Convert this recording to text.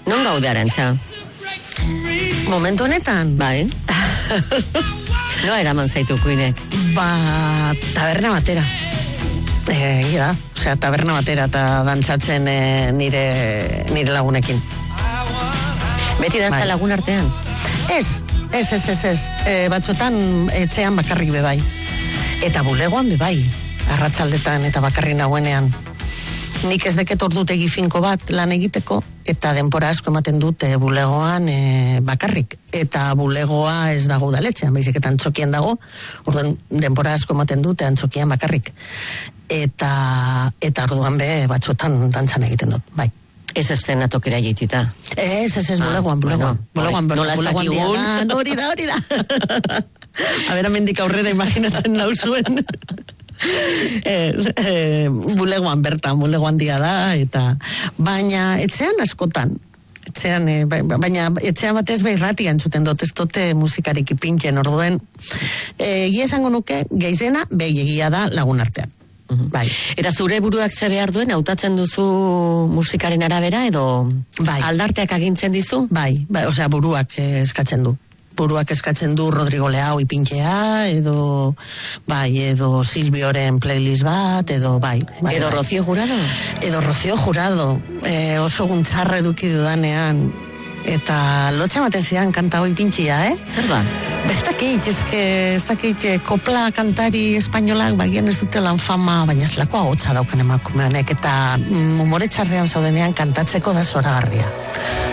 Non gaude, Arantxa? Momentu honetan? Bai. Noa eraman zaitu kuinek? Taberna batera. Egia da, taberna batera eta dantzatzen nire lagunekin. Beti dantza lagun artean? Ez. Batzuetan etxean bakarrik bebai. Eta bulegoan bebai, arratsaldetan eta bakarrik nagoenean. Nik ez deket ordutegi finko bat lan egiteko, eta denbora asko ematen dute bulegoan bakarrik. Eta bulegoa ez dago udaletxean, baizik eta antzokian dago, orduan denbora asko ematen dute antzokian bakarrik. Eta orduan batzuetan dantzan egiten dut, bai. Ez estenatokera jeitita. Ez, bulegoan. Bulegoan diadan, hori da. A ber, amendik aurrera imaginatzen nauzuen. Bulegoan dia da, eta baina etxean askotan, baina etxean batez irratian zuten dut, ez dute musikarik ipintzen, orduen egia esango nuke, geizena egia da lagun artean. Bai. Eta zure buruak ze behar duen, hautatzen duzu musikaren arabera, edo aldarteak agintzen dizu? Bai, buruak eskatzen du. Buruak eskatzen du Rodrigo Leao ipintzea, edo Silvioren playlist bat, edo bai. Edo Rocío Jurado? Edo Rocío Jurado, oso guntzarra eduki dudanean, eta lotxa baten zidan kanta hoi pintxia, Zer ba? Ez dakit, kopla kantari espainolak, bagian ez dute lan fama, baina ez lakoa hotza daukan emakumeanek, eta umoretxarrean zaudenean kantatzeko da zoragarria.